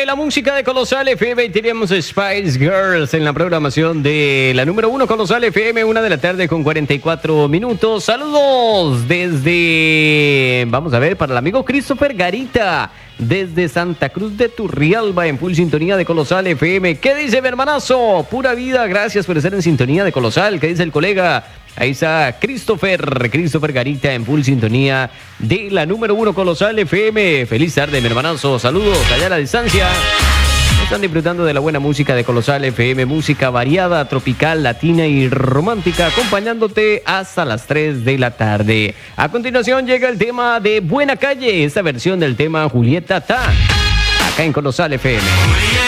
la música de Colosal FM y tenemos Spice Girls en la programación de la número 1 Colosal FM, 1 de la tarde con 44 minutos. Saludos desde, vamos a ver, para el amigo Christopher Garita, desde Santa Cruz de Turrialba, en full sintonía de Colosal FM. ¿Qué dice mi hermanazo? Pura vida, gracias por estar en sintonía de Colosal. ¿Qué dice el colega? Ahí está Christopher Garita en full sintonía de la número 1 Colosal FM. Feliz tarde, mi hermanazo. Saludos allá a la distancia. Están disfrutando de la buena música de Colosal FM, música variada, tropical, latina y romántica, acompañándote hasta las 3 de la tarde. A continuación llega el tema de Buena Calle, esta versión del tema Julieta Ta, acá en Colosal FM.